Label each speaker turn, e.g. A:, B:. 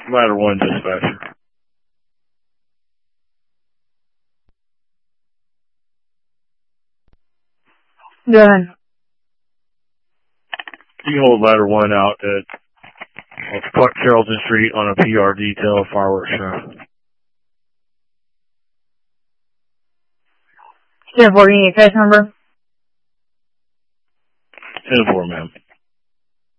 A: Ladder 1 dispatcher.
B: Go ahead.
A: You can hold Ladder 1 out at Carrollton Street on a PR detail fireworks show.
B: 10-4, you need a case number?
A: 10-4, ma'am.